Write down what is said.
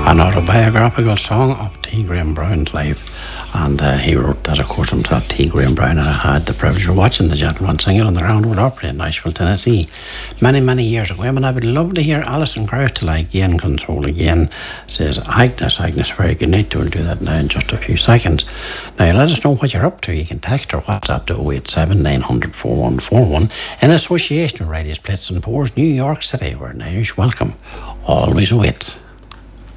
an autobiographical song of T. Graham Brown's life. And he wrote that, of course, himself, T. Graham Brown, and I had the privilege of watching the gentleman sing it on the Roundwood Opry in Nashville, Tennessee, many, many years ago. And I would love to hear Alison Crowther again, control again, says, Agnes, very good night. We'll do that now in just a few seconds. Now, let us know what you're up to. You can text or WhatsApp to 087 900 4141 in association with Radio Splits and Pours, New York City, where an Irish welcome always awaits.